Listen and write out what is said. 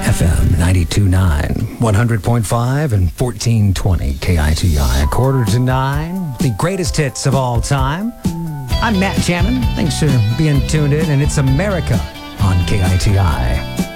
FM 92.9, 100.5, and 1420 KITI. 8:45, the greatest hits of all time. I'm Matt Shannon. Thanks for being tuned in, and it's America on KITI.